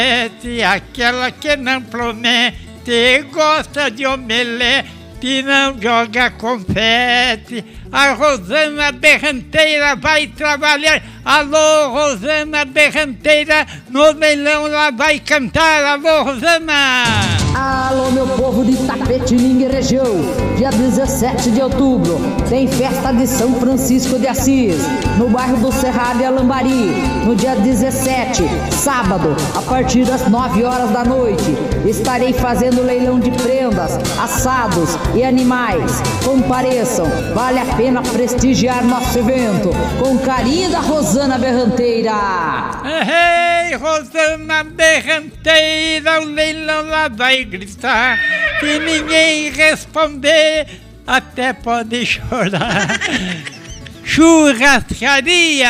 aquela que não promete, gosta de omelete, não joga confete. A Rosana Berranteira vai trabalhar. Alô, Rosana Berranteira, no leilão ela vai cantar. Alô, Rosana! Alô, meu povo de Itapetininga e região. Dia 17 de outubro tem festa de São Francisco de Assis, no bairro do Cerrado e Alambari. No dia 17, sábado, a partir das 9 horas da noite, estarei fazendo leilão de prendas, assados e animais. Compareçam, vale a pena prestigiar nosso evento. Com carinho da Rosana Berranteira. Ei, Rosana Berranteira, o leilão lá vai gritar. Se ninguém responder, até pode chorar. Churrascaria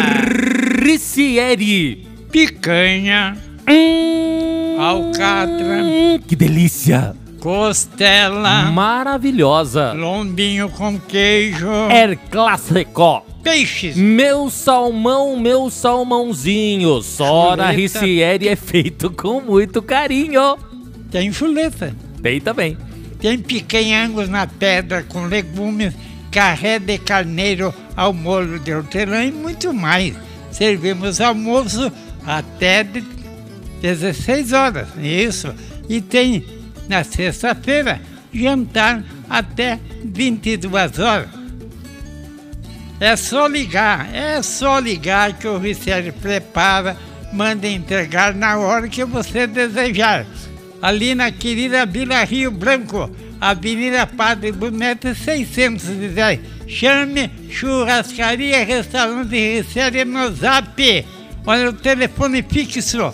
Ricieri, picanha, alcatra, que delícia, costela maravilhosa, lombinho com queijo, clássico, peixes, meu salmãozinho. Sora Chuleta. Ricieri é feito com muito carinho. tem chuleta, Tem também. tem picanha Angus na pedra com legumes, carré de carneiro ao molho de hortelã e muito mais. Servimos almoço até 16 horas, isso. E tem na sexta-feira jantar até 22 horas. É só ligar que o Ricieri prepara, manda entregar na hora que você desejar. Ali na querida Vila Rio Branco, Avenida Padre Bonete 610. Chame Churrascaria Restaurante Ricieri no Zap. Olha o telefone fixo,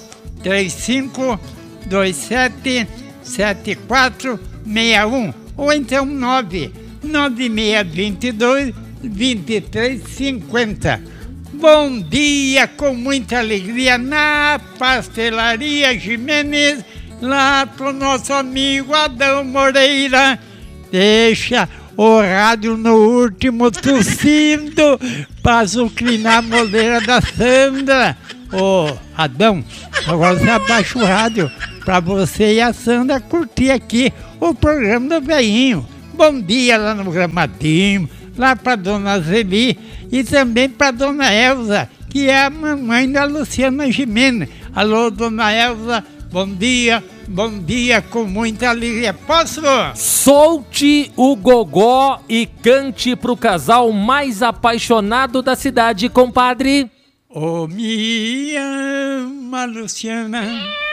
3527-7461 ou então 99622-2350. Bom dia com muita alegria na Pastelaria Jimenez, lá pro nosso amigo Adão Moreira. Deixa o rádio no último tossindo para azucrinar a moleira da Sandra. Ô, Adão, agora você abaixa o rádio para você e a Sandra curtir aqui o programa do Velhinho. Bom dia lá no Gramadinho, lá para dona Zeli e também para dona Elza, que é a mamãe da Luciana Gimenez. Alô, dona Elza, bom dia com muita alegria. Posso? Solte o gogó e cante pro casal mais apaixonado da cidade, compadre. Oh, me ama, Luciana.